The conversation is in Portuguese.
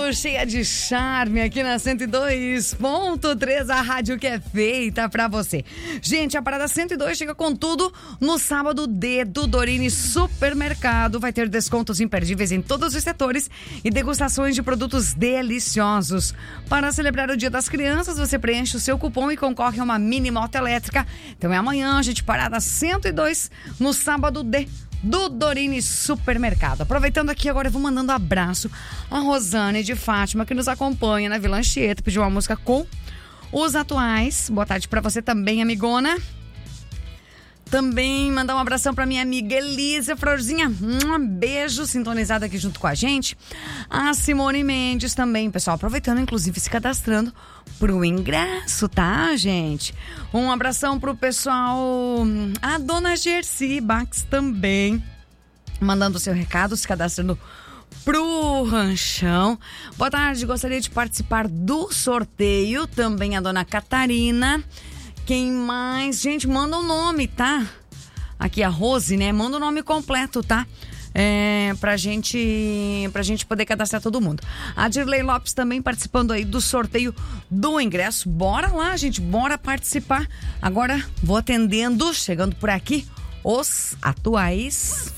cheia de charme aqui na 102.3, a rádio que é feita pra você. Gente, a Parada 102 chega com tudo no sábado D do Dorine Supermercado. Vai ter descontos imperdíveis em todos os setores e degustações de produtos deliciosos. Para celebrar o Dia das Crianças, você preenche o seu cupom e concorre a uma mini moto elétrica. Então é amanhã, gente, Parada 102 no sábado D do Dorine Supermercado. Aproveitando aqui, agora eu vou mandando um abraço a Rosane de Fátima, que nos acompanha na Vila Anchieta, pediu uma música com Os Atuais. Boa tarde pra você também, amigona. Também mandar um abração pra minha amiga Elisa Florzinha, um beijo, sintonizada aqui junto com a gente. A Simone Mendes também, pessoal, aproveitando, inclusive se cadastrando pro ingresso, tá, gente? Um abração pro pessoal, a dona Gersi Bax também, mandando o seu recado, se cadastrando pro ranchão. Boa tarde, gostaria de participar do sorteio, também a dona Catarina. Quem mais? Gente, manda o nome, tá? Aqui a Rose, né? Manda o nome completo, tá? Pra gente poder cadastrar todo mundo. A Dirley Lopes também participando aí do sorteio do ingresso. Bora lá, gente, bora participar. Agora vou atendendo, chegando por aqui, os atuais.